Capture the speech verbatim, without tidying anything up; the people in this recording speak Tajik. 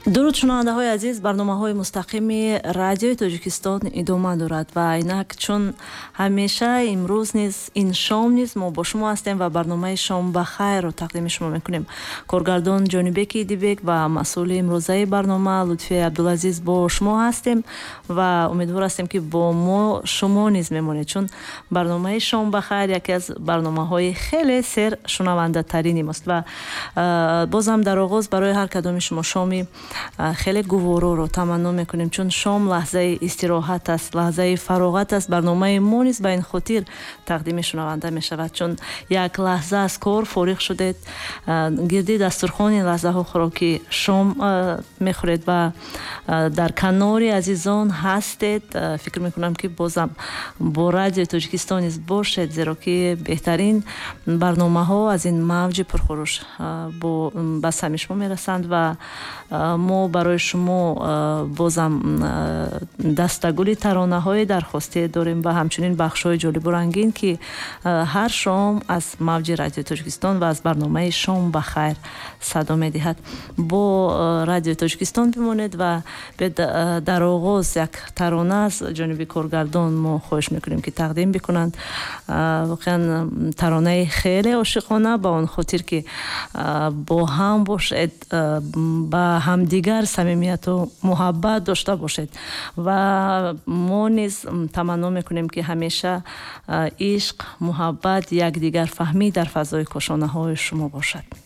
дуруд шунавандаҳои азиз, барномаҳои мустақими радиои Тоҷикистон идома дорад ва инак чун ҳамеша имрӯз низ ин шом низ мо бо шумо ҳастем ва барномаи шом ба хайрро тақдими шумо мекунем. Коргардон Ҷонибеки Идибек ва масъули имрӯзаи барнома Лутфия Абдулазиз бо шумо ҳастем ва умедвор ҳастем ки бо мо шумо низ мемонед, чун барномаи шом ба хайр яке аз барномаҳои хеле сер шунавандатарини мост ва бозам дар оғоз барои ҳар кадоми шумо шоми хеле гувороро таманно мекунем, чун шом лаҳзаи истироҳат аст, лаҳзаи фароғат аст. Барномаи мо низ ба ин хотир тақдими шунаванда мешавад, чун як лаҳза аз кор фориғ шудед, гирди дастурхони лаҳзаҳо хӯроки шом мехӯред ва дар канори азизон ҳастед. Фикр мекунам ки бозам бо радиои Тоҷикистон низ бошед, зеро ки беҳтарин барномаҳо аз ин мавҷи пурхуруш ба сами шумо мерасанд ва мо барои шумо бозам дастагули таронаҳои дархостӣ дорем ва ҳамчунин бахшҳои ҷолибу рангин ки ҳар шом аз мавҷи радиои Тоҷикистон ва аз барномаи шом ба хайр садо медиҳад. Бо радиои Тоҷикистон бимонед ва дар оғоз як тарона аз ҷониби коргардон мо хоҳиш мекунем ки тақдим бикунанд. Воқеан таронаи хеле ошиқона ба он хотир ки бо ҳам бошед, ба ҳамдигар самимияту муҳаббат дошта бошед ва мо низ таманно мекунем ки ҳамеша ишқ, муҳаббат, якдигарфаҳмӣ дар фазои кошонаҳои шумо бошад.